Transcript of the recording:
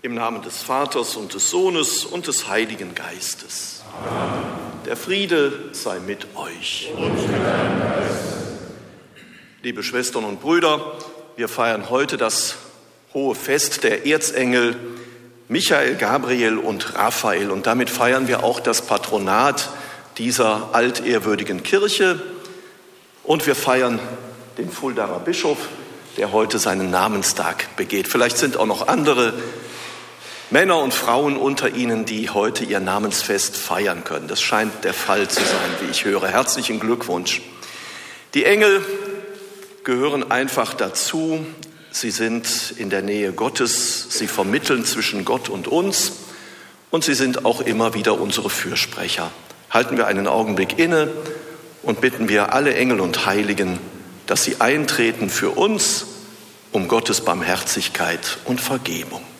Im Namen des Vaters und des Sohnes und des Heiligen Geistes. Amen. Der Friede sei mit euch. Und mit deinem Geist. Liebe Schwestern und Brüder, wir feiern heute das hohe Fest der Erzengel Michael, Gabriel und Raphael. Und damit feiern wir auch das Patronat dieser altehrwürdigen Kirche. Und wir feiern den Fuldaer Bischof, der heute seinen Namenstag begeht. Vielleicht sind auch noch andere Männer und Frauen unter Ihnen, die heute ihr Namensfest feiern können. Das scheint der Fall zu sein, wie ich höre. Herzlichen Glückwunsch. Die Engel gehören einfach dazu. Sie sind in der Nähe Gottes. Sie vermitteln zwischen Gott und uns. Und sie sind auch immer wieder unsere Fürsprecher. Halten wir einen Augenblick inne und bitten wir alle Engel und Heiligen, dass sie eintreten für uns um Gottes Barmherzigkeit und Vergebung.